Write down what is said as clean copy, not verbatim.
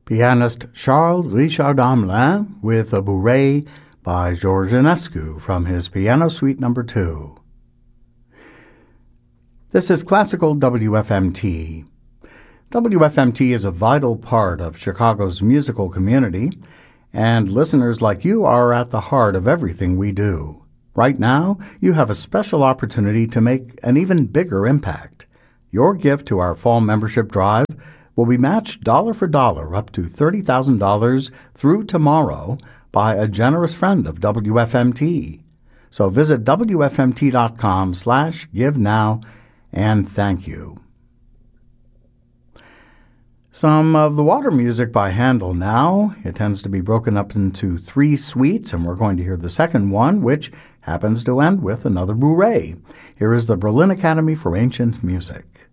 Pianist Charles Richard Hamelin with a Bourrée by Georges Enescu from his Piano Suite No. 2. This is Classical WFMT. WFMT is a vital part of Chicago's musical community, and listeners like you are at the heart of everything we do. Right now, you have a special opportunity to make an even bigger impact. Your gift to our fall membership drive will be matched dollar for dollar up to $30,000 through tomorrow by a generous friend of WFMT. So visit WFMT.com/give now and thank you. Some of the water music by Handel now. It tends to be broken up into 3 suites, and we're going to hear the second one, which happens to end with another Bourrée. Here is the Berlin Academy for Ancient Music.